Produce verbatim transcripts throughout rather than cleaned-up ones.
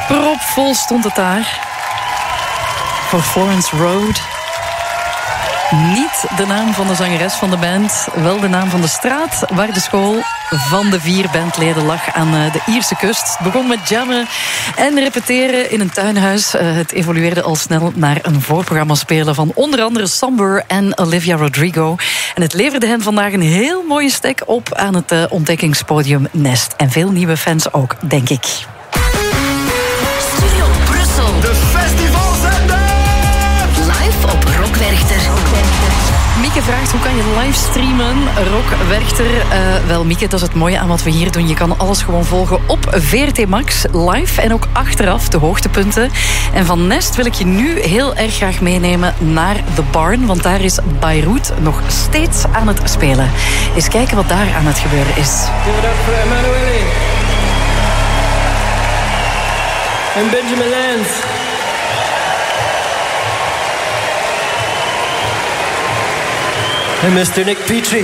Propvol stond het daar. Voor Florence Road. Niet de naam van de zangeres van de band, wel de naam van de straat waar de school van de vier bandleden lag aan de Ierse kust. Het begon met jammen en repeteren in een tuinhuis. Het evolueerde al snel naar een voorprogramma spelen van onder andere Somber en Olivia Rodrigo. En het leverde hen vandaag een heel mooie stek op aan het ontdekkingspodium Nest. En veel nieuwe fans ook, denk ik. Studio Brussel. De festivalzender! Live op Rock Werchter. Mieke vraagt, hoe kan je livestreamen? Rock Werchter. Uh, wel, Mieke, dat is het mooie aan wat we hier doen. Je kan alles gewoon volgen op V R T Max, live en ook achteraf, de hoogtepunten. En van Nest wil ik je nu heel erg graag meenemen naar The Barn, want daar is Beirut nog steeds aan het spelen. Eens kijken wat daar aan het gebeuren is. Give it up for Emanuele. En Benjamin Lance. En mister Nick Petrie.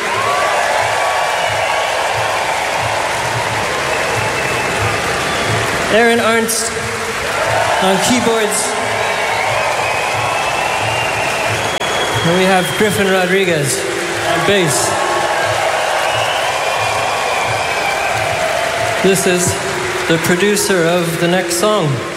Aaron Arnst on keyboards. And we have Griffin Rodriguez on bass. This is the producer of the next song.